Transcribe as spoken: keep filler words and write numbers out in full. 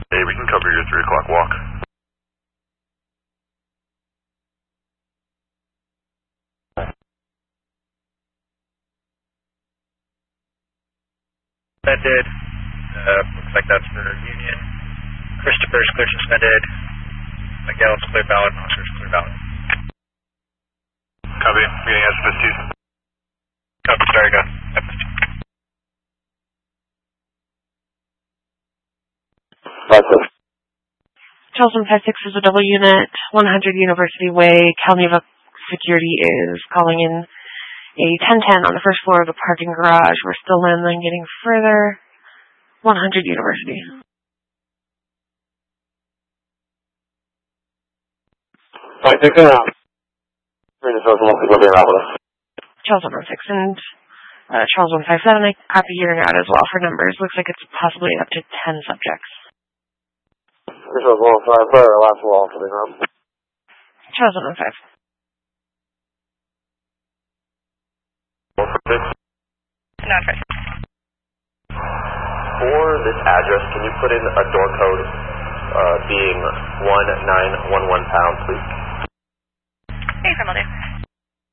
Hey, we can cover your three o'clock walk. Suspended. Uh, looks like that's for Union. Christopher's clear suspended. Miguel's clear valid. Oscar's clear valid. Copy. Meeting S F S two. Copy. Sorry, go. Charles one five six is a double unit, one hundred University Way. Calneva Security is calling in a ten ten on the first floor of the parking garage. We're still landing getting further. one hundred University. Five six and out. Charles one one six and uh, Charles one five seven. I copy here and out as well for numbers. Looks like it's possibly up to ten subjects. Charles one five, clear our last wall for the ground. Charles one five. Not right. For this address, can you put in a door code uh, being one nine one one pound, please? Hey, Formula.